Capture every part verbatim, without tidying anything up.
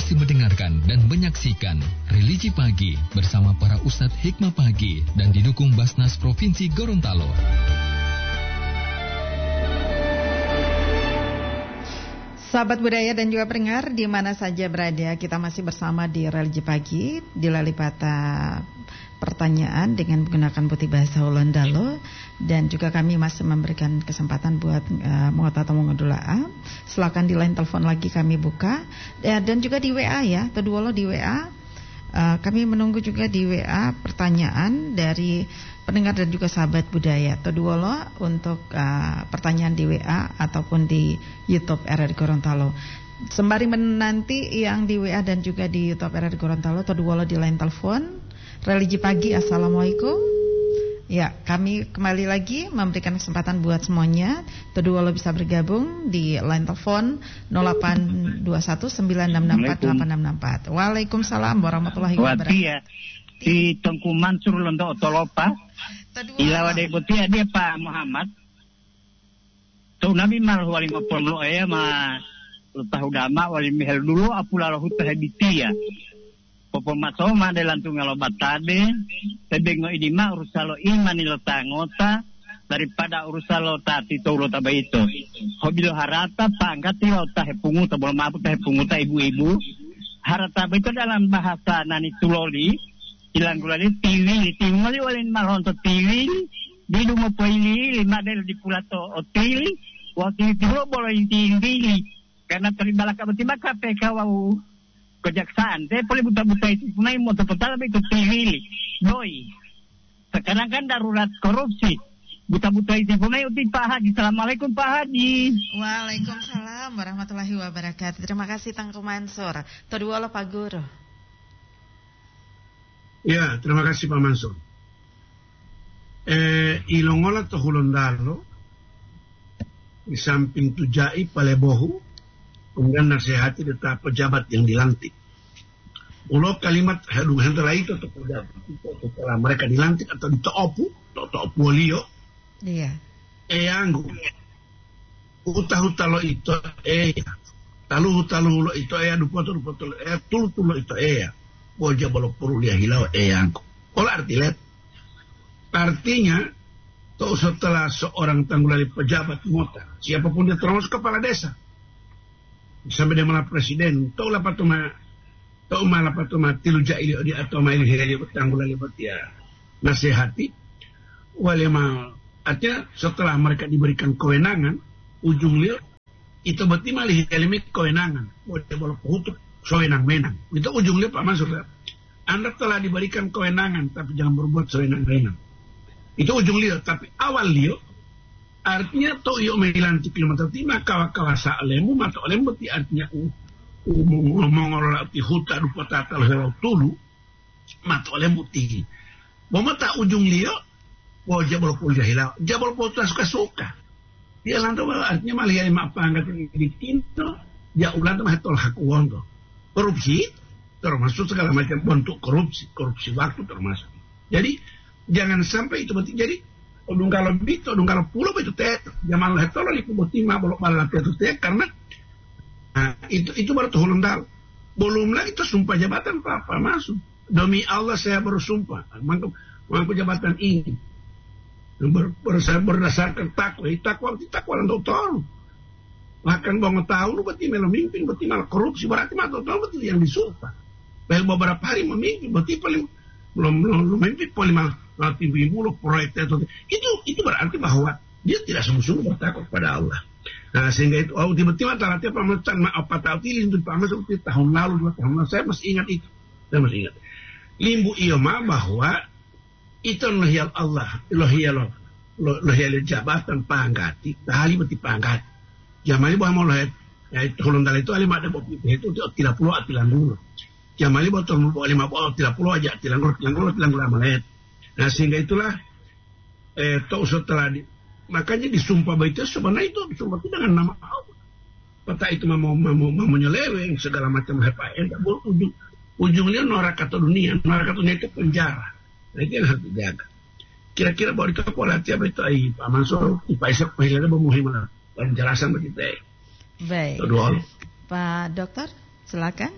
masih mendengarkan dan menyaksikan Religi Pagi bersama para Ustadz Hikmah Pagi dan didukung Basnas Provinsi Gorontalo. Sahabat budaya dan juga pendengar di mana saja berada, kita masih bersama di Religi Pagi di Lalipata pertanyaan dengan menggunakan putih bahasa Hollandalo, dan juga kami masih memberikan kesempatan buat uh, mengotak atau mengodola. Silakan di line telepon lagi kami buka, ya, dan juga di W A ya, Teduolo di W A. Uh, kami menunggu juga di W A pertanyaan dari pendengar dan juga sahabat budaya. Teduolo untuk uh, pertanyaan di W A ataupun di YouTube R R I Gorontalo. Sembari menanti yang di W A dan juga di YouTube R R I Gorontalo, Teduolo di line telepon. Religi Pagi, assalamualaikum. Ya, kami kembali lagi memberikan kesempatan buat semuanya. Teduolo bisa bergabung di line telepon nol delapan dua satu sembilan enam enam empat delapan enam enam empat. Waalaikumsalam warahmatullahi wabarakatuh. Di Tengku Mansur Londo Otolopa. Ilawa de Botia dia Pak Muhammad. Tu Nabi mal wali mapolo ya ma tahu dama wali mihel dulu apula lahu tahabitia. Popo masoma de lantung ngalobatade, tebengo idima urusalo imani lo tangota daripada urusalo tati toro tabaito. Hobilo harata pangkati lo tahe punguta bola mapu tahe punguta ibu-ibu. Harata itu dalam bahasa nani tuloli, ilang gulali tiwi, tiwi walin malonto tiwi, di dumo poili lima del di pulato otili, waktu itu boleh inti-inti karena terlibat kabetima kape kawau kejaksaan, saya boleh buta-buta itu punai mau total tapi itu pilih, doi. Sekarang kan darurat korupsi, buta-buta itu punai uti Pak Haji. Assalamualaikum Pak Haji. Waalaikumsalam warahmatullahi wabarakatuh. Terima kasih Tangku Mansur. Teduolo Pak Guru. Ya, terima kasih Pak Mansur. Eh, ilongola to Hollandalo di samping tujai palebohu. Kemudian nasihati tetap pejabat yang dilantik. Ulo kalimat hadung hendra itu atau pejabat itu setelah mereka dilantik atau ditoopu, toopu walio. Iya. Eyanggu. Uta-utalo itu eya. Talu-talu itu eya dupoto dupoto eya tulu-tulu itu eya. Boja bolok perlu dia hilau eyanggu. Olah arti let. Artinya tuh setelah seorang tanggulali pejabat mota, siapapun dia termasuk kepala desa. Sampai dia malah presiden, tau lah patuma, tau malah patuma tilu jaili di atau maili heli bertanggul lagi ya nasihati, wali mal artinya setelah mereka diberikan kewenangan, ujung liu itu berarti malih heli kewenangan, boleh boleh hutuk sewenang menang, itu ujung liu Pak Mansur. Anda telah diberikan kewenangan, tapi jangan berbuat sewenang menang, itu ujung liu. Tapi awal liu artinya to yo melantik kilometer lima kawa-kawasa alemu mata alemu berarti artinya ngomong orang ti huta rupa tata lalu tulu mata alemu ti mau tak ujung liyo wah jabal pul jahilau jabal pul suka-suka dia lantas artinya malah yang apa angkat di tinto ya ulang mah tol hak uang tuh korupsi termasuk segala macam bentuk korupsi korupsi waktu termasuk. Jadi jangan sampai itu berarti jadi odung kalau bito, odung kalau pulau itu teh, zaman hetolo di kubutima bolok malah itu teh karena nah, itu itu baru tuh Hollandal. Belum lagi itu sumpah jabatan apa masuk. Demi Allah saya bersumpah, mangku mangku jabatan ini ber, ber, berdasarkan takwa, takwa itu takwa untuk tahu. Bahkan bangun tahu lu berarti malah mimpin, berarti malah korupsi, berarti malah tahu berarti yang disumpah. Baik beberapa hari memimpin, berarti paling belum belum memimpin paling malah nanti ibu proyek itu itu itu berarti bahwa dia tidak sungguh-sungguh bertakwa kepada Allah. Nah sehingga itu oh tiba-tiba tarati pemerintahan maaf tahu pilih untuk pamer seperti tahun lalu dua tahun lalu saya masih ingat itu saya masih ingat limbu ioma bahwa itu lahir Allah lahir lahir jabatan panggati tali berarti pangkat jamali bahwa mau lahir ya itu Hollandal itu alim ada bopi itu tidak perlu atilan dulu jamali botol mau lima botol tidak perlu aja atilan dulu atilan dulu atilan dulu amalet. Nah sehingga itulah eh, tau setelah di, makanya disumpah itu sebenarnya itu disumpah itu dengan nama Allah. Kata itu mau mau mau menyeleweng segala macam hepa enggak boleh ujung ujungnya neraka dunia neraka dunia itu penjara. Nah itu yang harus dijaga. Kira-kira bahwa itu pola tiap itu ay Pak Mansur Pak Isak pahilnya bermuhimah penjelasan begitu. Baik. Pak Dokter silakan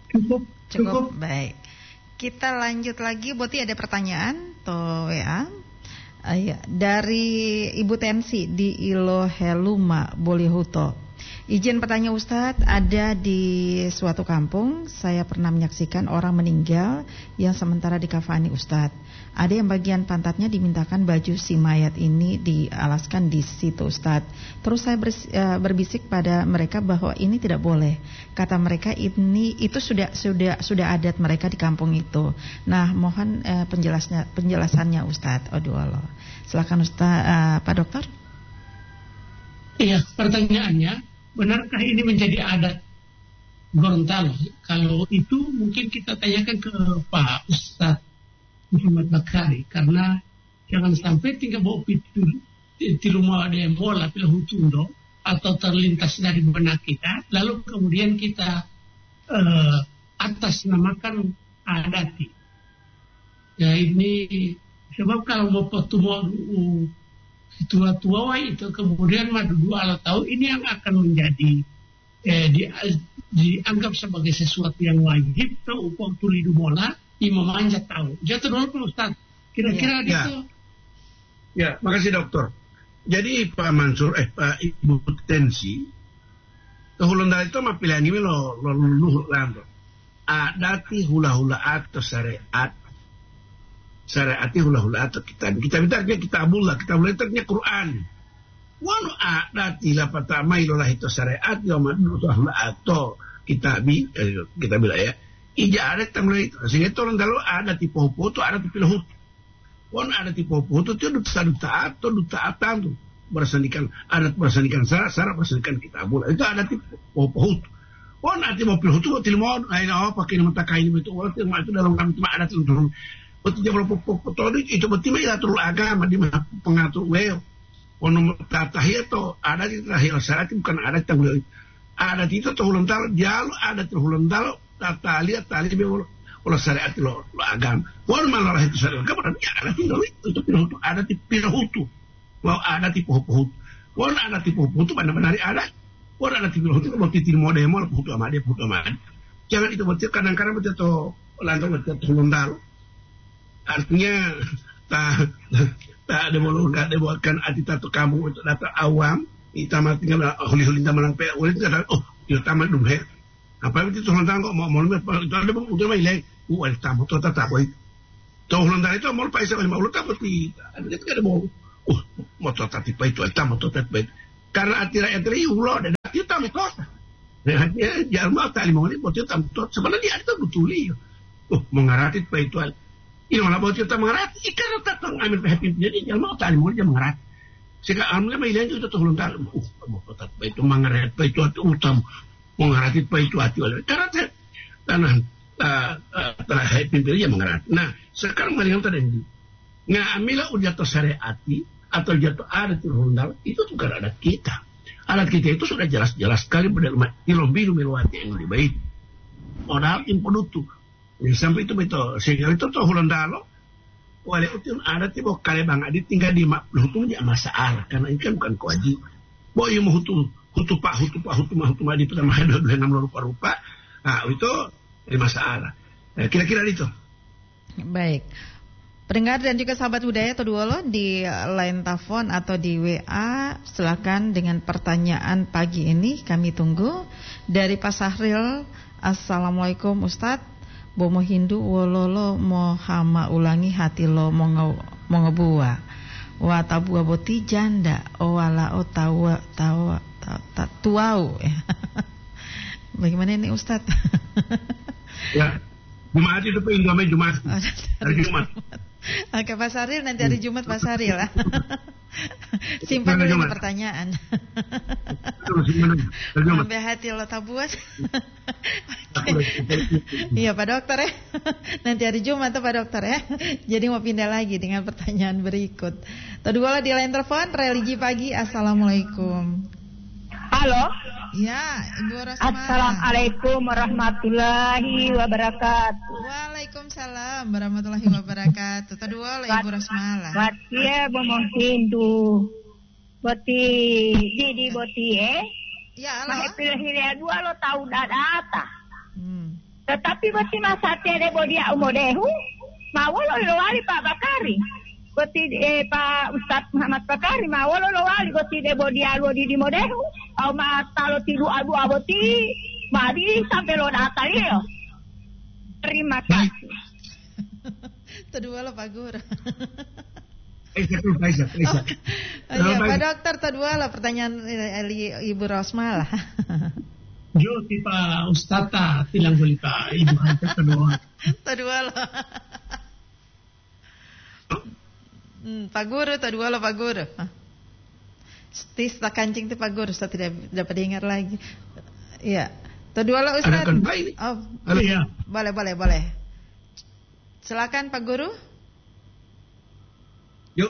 Cukup, cukup. cukup. Baik. Kita lanjut lagi, Boti ada pertanyaan atau ya? Uh, ya. Dari Ibu Tensi di Iloheluma, Bolihuto. Izin bertanya Ustadz, ada di suatu kampung saya pernah menyaksikan orang meninggal yang sementara dikafani Ustadz. Ada yang bagian pantatnya dimintakan baju si mayat ini dialaskan di situ Ustadz. Terus saya berbisik pada mereka bahwa ini tidak boleh. Kata mereka ini itu sudah sudah sudah adat mereka di kampung itu. Nah, mohon uh, penjelasnya penjelasannya Ustadz. Aduh Allah. Silakan Ustadz, uh, Pak Dokter. Iya, pertanyaannya, benarkah ini menjadi adat Gorontalo? Kalau itu mungkin kita tanyakan ke Pak Ustadz Muhammad Bakari, karena jangan sampai tinggal bawa pitu di rumah ada yang bola pilah hutundo atau terlintas dari benak kita, lalu kemudian kita uh, atas namakan adati. Ya ini sebab kalau mau pertemuan uh, tua-tua itu kemudian madu dua ala tahu ini yang akan menjadi eh, di, dianggap sebagai sesuatu yang wajib tuh upang tulidu mola imam manjat tahu jatuh dulu Ustaz kira-kira ya. itu ya makasih dokter. Jadi Pak Mansur eh Pak Ibu Tensi kehulun dari itu mah pilihan ini lo lo luluh lando adati hula-hula atau syariat syariati hula-hula atau kitab kita bitarnya kitabullah kitabullah itu Quran wanu adati la patama ilolah itu syariat ya madu hula atau kitabi eh, kita bilang ya ija ada tamlai itu sehingga itu orang kalau ada tipe foto ada tipe lahu wanu ada tipe foto itu duta duta atau duta atang tuh bersandikan ada bersandikan syarat syarat bersandikan kitabullah itu ada tipe foto wanu ada tipe foto itu mau ayo pakai nama takai ini itu waktu itu dalam kami cuma ada tuh Betul jawab potong itu betul ya turun agama di pengatur weo. Ono tatahiyat to ada di tahiyat syarat bukan ada tanggung ada itu to huluntal jalu ada to huluntal tataliat tali be olah syariat lo agama. Wal malah itu syariat kapan ya ada itu itu itu ada di pilahutu. Wal ada di pohut. Wal ada di pohut benar-benar ada. Wal ada di pilahutu mau titir mode mau pohut amade pohut amade. Jangan itu betul kadang-kadang betul to lantung betul huluntal. Artinya tak tak ada mau nggak ada buatkan arti tato kamu untuk data awam kita mah tinggal huli-huli tamalang pe huli kita oh itu tamat dum he apa itu tuh kok mau mau itu ada bang udah mai leh uh ada tamu tuh tak boy tuh Holanda itu mau paisa mau lu tamu tidak ada itu ada mau uh mau tuh tati pa itu tamu tuh tak baik karena atira etri ulo dan itu tamu kota nah dia jalma tali mau ini buat itu tamu tuh sebenarnya itu betul ya uh mengaratit pa itu ini malah buat kita mengerti ikan tak ambil happy jadi jangan mau tali mau dia mengerti sehingga amnya mainan itu tuh belum tahu uh mau tetap itu mengerti pa itu hati utama mengerti pa itu hati oleh karena tanah tanah happy dia mengerti. Nah sekarang melihat tadi nggak ambil udah jatuh syariati atau jatuh adat rundal itu bukan adat kita. Adat kita itu sudah jelas-jelas sekali pada rumah ilombilu milwati yang lebih baik modal impodutu. Ya, sampai itu betul sehingga itu tuh hulundalo wale itu ada tiba kali bang adit tinggal di mak hutum dia masalah karena ini kan bukan kewajiban boy mau hutum hutum pak hutum pak hutum hutum di pertama ada dua enam rupa-rupa nah itu ada masalah nah, kira-kira itu baik pendengar dan juga sahabat budaya Toduolo di line telepon atau di W A silakan dengan pertanyaan pagi ini kami tunggu dari Pak Sahril. Assalamualaikum Ustadz. Bomo Hindu wololo mo hama ulangi hati lo mo ngebua wa tabua boti janda o wala o tawa tawa tuau ya. Bagaimana ini Ustaz? Ya Jumat itu pengen Jumat hari Jumat. Oke Pak Saril nanti hari Jumat Pak Saril lah. Simpan dulu pertanyaan. Sampai hati lo tabuas. Iya Pak Dokter ya. Nanti hari Jumat tuh Pak Dokter ya. Jadi mau pindah lagi dengan pertanyaan berikut. Kedua di line telepon religi pagi. Assalamualaikum. Halo. Ya, Ibu Rosmala. Assalamualaikum warahmatullahi wabarakatuh. Waalaikumsalam warahmatullahi wabarakatuh. Kedua Ibu Rosmala. Batia bomong Hindu. Boti di boti eh. Ya, halo. Mah pilih dua lo tahu data. Hmm. Tetapi berarti masa tiada bodia umodehu, mawalo lowali Pak Bakari. Berarti eh, Pak Ustadz Muhammad Bakari, mawalo lowali berarti de bodia lo di di modehu. Au ma talo tidu abu aboti, madi sampai lo datang ya. Terima kasih. Kedua lo Pak Guru. Eh, satu, Faisal, Faisal. Oh, iya, Pak Dokter, kedua lo pertanyaan Ibu Rosma lah. Yo tipa ustata tilang gulita ibu hantar kedua. Kedua lo. Hmm, Pak Guru, kedua lo Pak Guru. Tis tak kancing tuh Pak Guru, saya tidak dapat dengar lagi. Iya. Kedua lo Ustaz. Oh, iya. Boleh, boleh, boleh. Silakan Pak Guru. Yuk.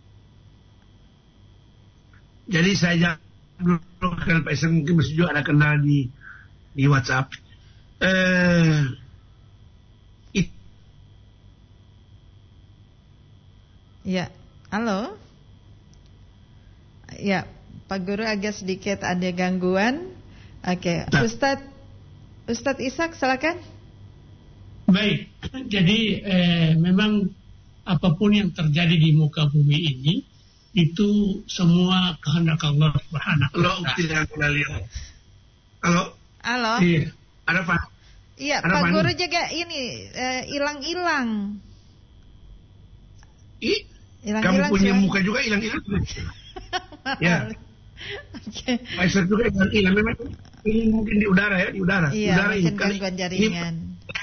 Jadi saya dulu kenal Pak Iseng, mungkin masih juga ada kenal di di WhatsApp. Eh, it. Ya, halo. Ya, Pak Guru agak sedikit ada gangguan. Oke, okay. Ustadz Ustadz Ishak, silakan. Baik, jadi eh, memang apapun yang terjadi di muka bumi ini itu semua kehendak Allah Subhanahu wa Ta'ala. Halo. Halo. Iya. Ada Pak. Iya, ada Pak Guru juga ini hilang-hilang. Eh, Ih, kamu punya siapa? Muka juga hilang-hilang. Ya. Oke. Okay. juga hilang-hilang memang. Ini mungkin di udara ya, di udara. Iya, udara mungkin gangguan jaringan.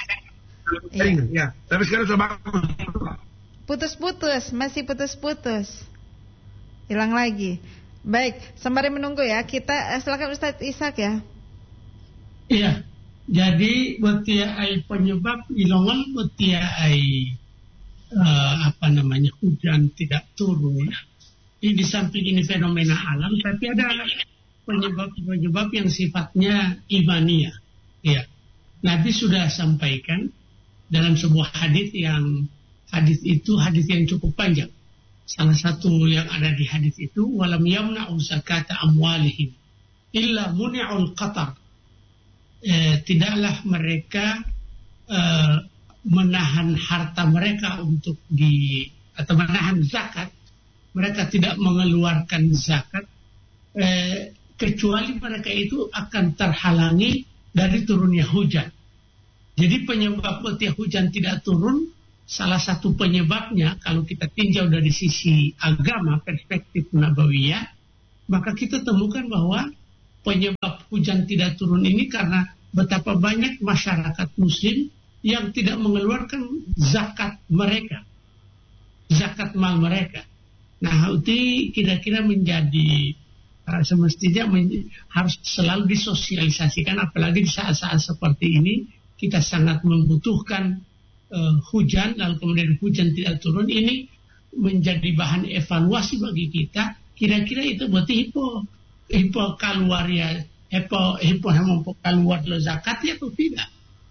Iya. Ya, tapi sekarang sudah bagus. Putus-putus, masih putus-putus. Hilang lagi. Baik, sembari menunggu ya, kita silakan Ustadz Ishak ya. Iya. Jadi betia ai penyebab ilongan betia ai uh, apa namanya hujan tidak turun. Ini di samping ini fenomena alam, tapi ada penyebab-penyebab yang sifatnya imaniah. Ya. Nabi sudah sampaikan dalam sebuah hadis yang hadis itu hadis yang cukup panjang. Salah satu yang ada di hadis itu walam yamna'u zakata amwalihim illa muni'ul qatar. Eh, tidaklah mereka eh, menahan harta mereka untuk di atau menahan zakat, mereka tidak mengeluarkan zakat eh, kecuali mereka itu akan terhalangi dari turunnya hujan. Jadi penyebab betia hujan tidak turun, salah satu penyebabnya kalau kita tinjau dari sisi agama, perspektif nabawiyah, maka kita temukan bahwa penyebab hujan tidak turun ini karena betapa banyak masyarakat muslim yang tidak mengeluarkan zakat mereka, zakat mal mereka. Nah, itu kira-kira menjadi uh, semestinya men- harus selalu disosialisasikan, apalagi di saat-saat seperti ini kita sangat membutuhkan uh, hujan, lalu kemudian hujan tidak turun, ini menjadi bahan evaluasi bagi kita. Kira-kira itu berarti hipo hipo kaluaria hipo hipo hampo kaluar lo zakat ya atau tidak?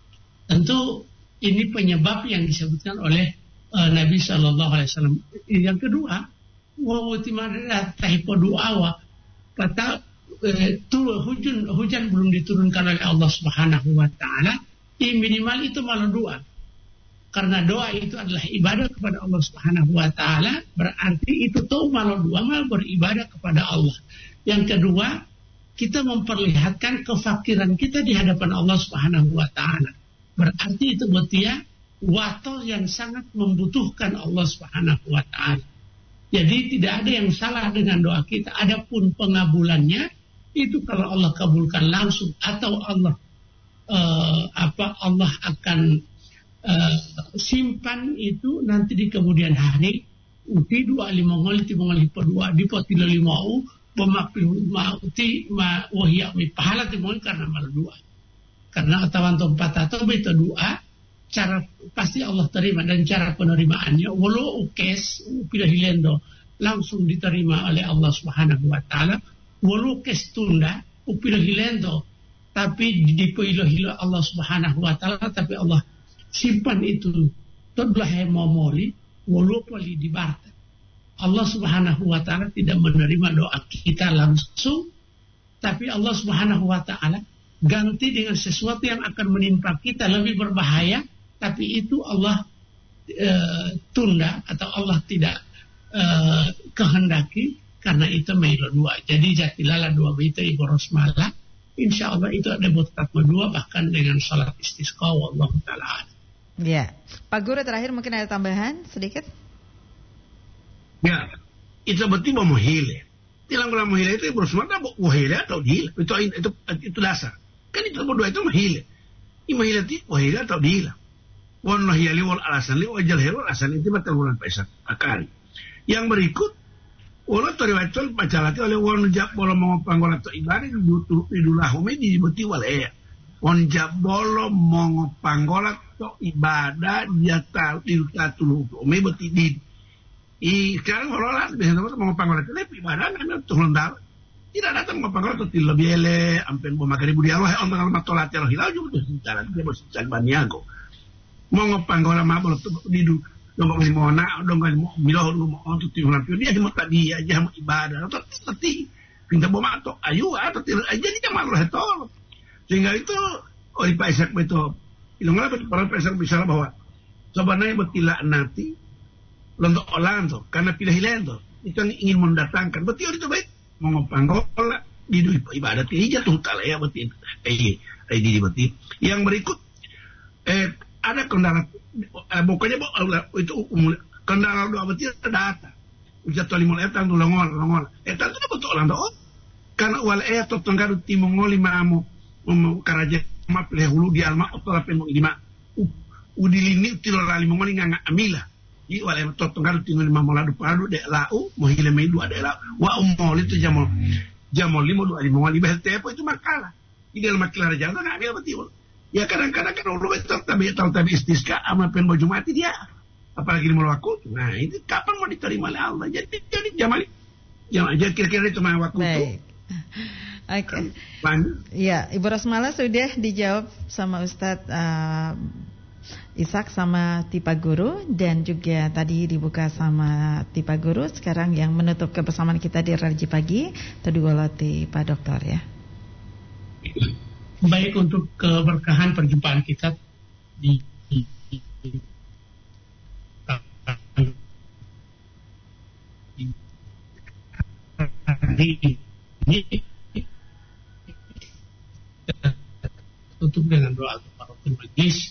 Tentu ini penyebab yang disebutkan oleh uh, Nabi Shallallahu Alaihi Wasallam. Yang kedua, wawutimada tahipo doa kata eh, turun hujan hujan belum diturunkan oleh Allah Subhanahu Wa Taala. Minimal itu malah doa. Karena doa itu adalah ibadah kepada Allah Subhanahu Wa Taala, berarti itu tuh malah doa malah beribadah kepada Allah. Yang kedua, kita memperlihatkan kefakiran kita di hadapan Allah Subhanahu Wa Taala. Berarti itu betia wato yang sangat membutuhkan Allah Subhanahu Wa Taala. Jadi tidak ada yang salah dengan doa kita. Adapun pengabulannya itu kalau Allah kabulkan langsung atau Allah uh, apa Allah akan uh, simpan itu nanti di kemudian hari. Uti dua lima ngol ti mongol dua di potilo limau pemaklu mauti ma wahya mi pahala ti mongol karena mal dua. Karena atawan tempat atau itu doa cara pasti Allah terima, dan cara penerimaannya walau ukes pilih hilendo langsung diterima oleh Allah Subhanahu Wa Taala, walau ukes tunda pilih hilendo tapi dipilih Allah Subhanahu Wa Taala, tapi Allah simpan itu todlah memori walau poli dibarta. Allah Subhanahu Wa Taala tidak menerima doa kita langsung, tapi Allah Subhanahu Wa Taala ganti dengan sesuatu yang akan menimpa kita lebih berbahaya, tapi itu Allah e, tunda atau Allah tidak e, kehendaki, karena itu mailu dua. Jadi jatilala dua bita iboros mala. Insya Allah itu ada botat dua, bahkan dengan salat istisqa. Wallahu ta'ala. Ya, Pak Guru terakhir mungkin ada tambahan sedikit. Ya, itu berarti mau menghile. Tilang kalau menghile itu iboros mala menghile atau dihile. Itu itu itu dasar. Kan itu berdua itu menghile. Ini menghile itu menghile atau dihile. Wan lahiyali wal alasan li wajal heru alasan itu batal bulan Paisak akari. Yang berikut Wala toriwacol pacalati oleh won jab bolo mongo panggola to ibari dutu idulahumi di buti wale. Won jab bolo mongo panggola to ibadah dia tahu diuta tulu me buti di. I sekarang olola biasa mongo panggola to lepi ibadah kan to londal. Tidak datang mongo panggola to tilo biele ampen bo makari budi Allah on tanggal matolati Allah hilau juga tuh jalan dia bos jalan baniago. Mongo panggola ma bolo to didu dong kami mau nak, dong kami mau milah, dong mau untuk timuran tu dia cuma tadi aja mau ibadah, atau tadi pinta boma atau ayu atau tidak aja dia malu hetol. Sehingga itu oleh Pak Ishak itu, ilmulah para Pak Ishak bicara bahwa sebenarnya betila nanti lontok olan tu, karena pilih hilang tu, itu ingin mendatangkan. Betul itu baik, mau ngopanggola di ibadah tidak jatuh tal ya betul. Eh, eh di betul. Yang berikut, eh ada kendala. Eh, pokoknya itu umum kendala doa betul data ujar tali mulai etang tu longol longol etang tu betul orang doa karena wal eto tenggaru timongoli maamu karaja ma pilih hulu di alma otola penmo lima udilini tilo rali mongoli nganga amila i wal eto tenggaru timongoli mamoladu padu de lau mohile meidu ada lau wa umoli itu jamol jamol lima dua lima mongoli behtepo itu makalah di dalam makalah jalan nggak ada betul. Ya kadang-kadang kan Allah itu tapi tahu tapi istisqa amal pen baju mati dia apalagi mau waktu. Nah itu kapan mau diterima oleh Allah? Jadi jadi jamal jangan aja kira-kira itu mah waktu itu. Oke. Okay. Ya, Ibu Rosmala sudah dijawab sama Ustadz uh, Ishak sama Tipa Guru, dan juga tadi dibuka sama Tipa Guru. Sekarang yang menutup kebersamaan kita di Religi Pagi Tedugoloti Pak Dokter ya. Baik untuk keberkahan perjumpaan kita di, di, di, di hari ini tutup dengan doa kepada majelis.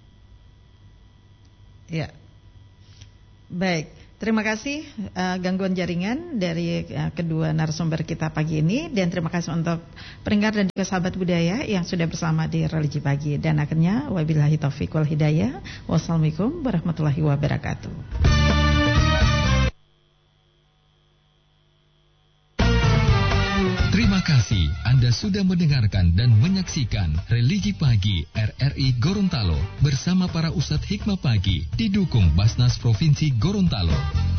Ya, baik. Terima kasih uh, gangguan jaringan dari uh, kedua narasumber kita pagi ini, dan terima kasih untuk pendengar dan juga sahabat budaya yang sudah bersama di Religi Pagi. Dan akhirnya wabillahi taufiq wal hidayah. Wassalamualaikum warahmatullahi wabarakatuh. Terima kasih Anda sudah mendengarkan dan menyaksikan Religi Pagi R R I Gorontalo bersama para Ustadz Hikmah Pagi didukung Basnas Provinsi Gorontalo.